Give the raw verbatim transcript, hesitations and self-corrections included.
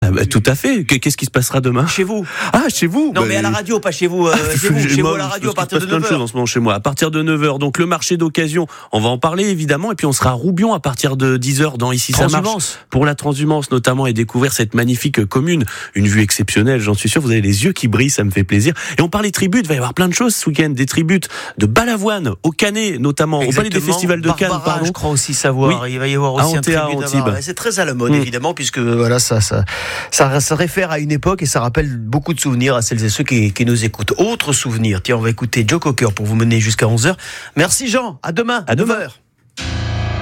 Ah bah, tout à fait. Qu'est-ce qui se passera demain ? Chez vous. Ah, chez vous. Non, bah, mais à la radio, pas chez vous. Euh, ah, chez vous, chez moi, vous à la radio à partir de neuf heures. neuf heures. En ce moment chez moi. À partir de neuf heures. Donc le marché d'occasion, on va en parler évidemment. Et puis on sera à Roubion à partir de dix heures dans Ici ça marche. Pour la transhumance notamment et découvrir cette magnifique commune. Une vue exceptionnelle, j'en suis sûr. Vous avez les yeux qui brillent, ça me fait plaisir. Et on parle des tributes. Il va y avoir plein de choses ce week-end. Des tributes de Balavoine, au Canet notamment. Exactement. On parlait des festivals de Barbara, Cannes, pardon. Je crois aussi savoir. Oui. Il va y avoir aussi un tribut d'Antibes. C'est très à la mode, mmh. évidemment, puisque voilà, ça, ça, ça, ça réfère à une époque et ça rappelle beaucoup de souvenirs à celles et ceux qui, qui nous écoutent. Autre souvenir. Tiens, on va écouter Joe Cocker pour vous mener jusqu'à onze heures. Merci Jean. À demain. À neuf heures. Demain.